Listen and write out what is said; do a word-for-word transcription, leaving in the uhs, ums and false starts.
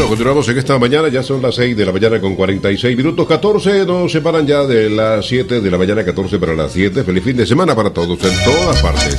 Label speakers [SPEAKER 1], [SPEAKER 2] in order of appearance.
[SPEAKER 1] Bueno, continuamos en esta mañana, ya son las seis de la mañana con cuarenta y seis minutos, catorce nos separan ya de las siete de la mañana, catorce para las siete. Feliz fin de semana para todos en todas partes.